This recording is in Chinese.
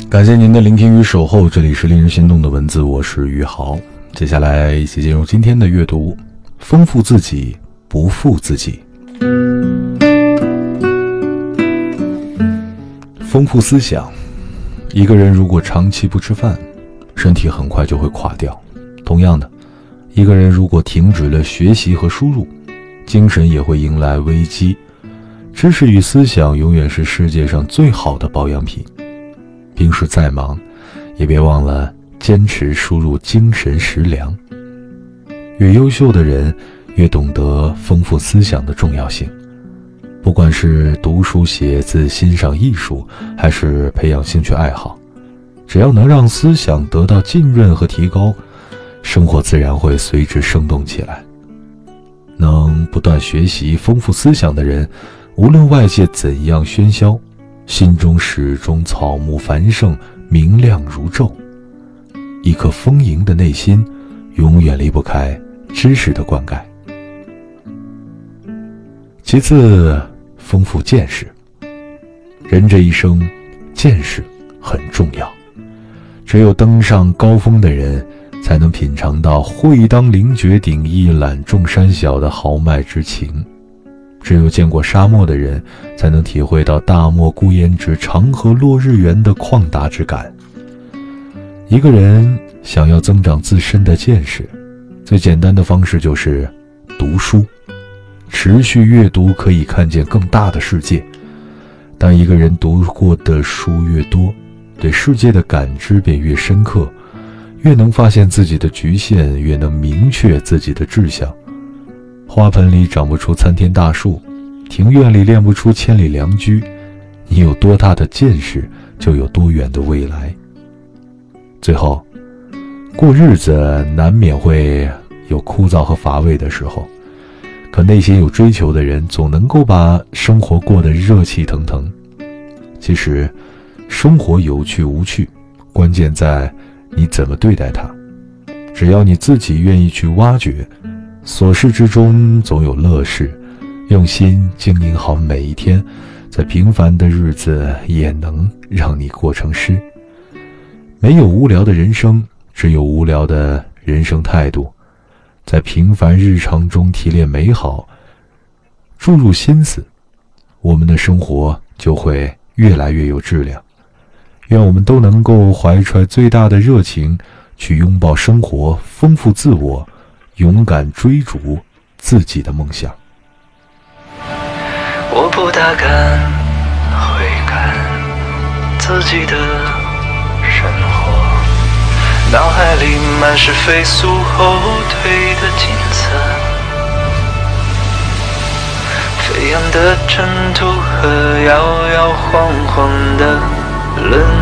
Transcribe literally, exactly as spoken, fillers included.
感谢您的聆听与守候，这里是令人心动的文字，我是宇豪。接下来一起进入今天的阅读，丰富自己，不负自己。丰富思想，一个人如果长期不吃饭，身体很快就会垮掉。同样的，一个人如果停止了学习和输入，精神也会迎来危机。知识与思想永远是世界上最好的保养品。平时再忙，也别忘了坚持输入精神食粮。越优秀的人，越懂得丰富思想的重要性。不管是读书写字、欣赏艺术，还是培养兴趣爱好，只要能让思想得到浸润和提高，生活自然会随之生动起来。能不断学习丰富思想的人，无论外界怎样喧嚣，心中始终草木繁盛，明亮如昼。一颗丰盈的内心，永远离不开知识的灌溉。其次，丰富见识。人这一生，见识很重要。只有登上高峰的人，才能品尝到会当凌绝顶，一览众山小的豪迈之情。只有见过沙漠的人，才能体会到大漠孤烟直，长河落日圆的旷达之感。一个人想要增长自身的见识，最简单的方式就是读书。持续阅读可以看见更大的世界。当一个人读过的书越多，对世界的感知便越深刻，越能发现自己的局限，越能明确自己的志向。花盆里长不出参天大树，庭院里练不出千里良驹。你有多大的见识，就有多远的未来。最后，过日子难免会有枯燥和乏味的时候，可内心有追求的人，总能够把生活过得热气腾腾。其实，生活有趣无趣，关键在你怎么对待它。只要你自己愿意去挖掘，琐事之中总有乐事，用心经营好每一天，在平凡的日子也能让你过成诗。没有无聊的人生，只有无聊的人生态度。在平凡日常中提炼美好，注入心思，我们的生活就会越来越有质量。愿我们都能够怀揣最大的热情，去拥抱生活，丰富自我，勇敢追逐自己的梦想。 我不大敢回看自己的生活，脑海里满是飞速后退的景色，飞扬的尘土和摇摇晃晃的轮